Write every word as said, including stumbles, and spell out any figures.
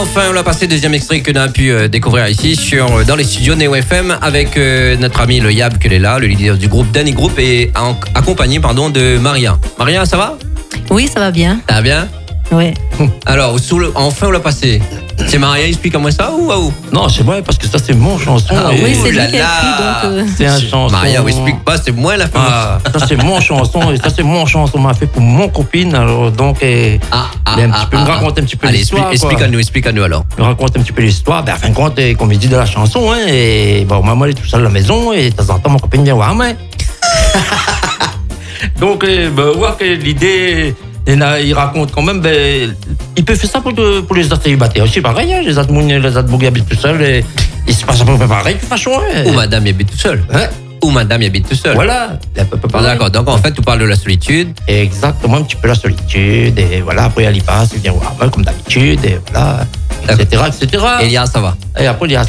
Enfin, on l'a passé, deuxième extrait que l'on a pu euh, découvrir ici sur, dans les studios Neo F M avec euh, notre ami le Yab qui est là, le leader du groupe Danny Group et en, accompagné pardon, de Maria. Maria, ça va? Oui, ça va bien. Ça va bien? Oui. Alors, sous le, enfin, on l'a passé. C'est Maria, explique-moi ça ou ou Non, c'est vrai, parce que ça, c'est mon chanson. Ah, et oui, c'est lui là qui a là. écrit, donc... Euh... C'est un chanson. Maria, oui, explique pas, c'est moi la femme. Ah, ça, c'est mon chanson, et ça, c'est mon chanson, m'a fait pour mon copine, alors, donc, et, Ah, ah, et un ah, petit peu, ah, me raconter un petit peu Allez, l'histoire. explique, explique à nous, explique à nous alors. Me raconte un petit peu l'histoire, ben, en fin de compte, et, comme il dit de la chanson, hein, et bon, maman, elle est tout seule à la maison, et de temps en temps, mon copine vient voir, mais. Donc, eh, ben, voir que l'idée, il, a, il raconte quand même, ben, il peut faire ça pour, de, pour les célibataires aussi, pareil, hein, les admounes, les admounes qui habitent tout seuls, et il se passe à peu près pareil, de toute façon. Hein. Ou madame y habite tout seul. Hein? Ou madame y habite tout seul. Voilà, c'est à peu près Ah, pareil. d'accord, donc en fait, tu parles de la solitude. Exactement, un petit peu la solitude, et voilà, après elle y passe, il vient voir, comme d'habitude, et voilà, et cetera, et cetera. Elias, ça va. Et après, il y a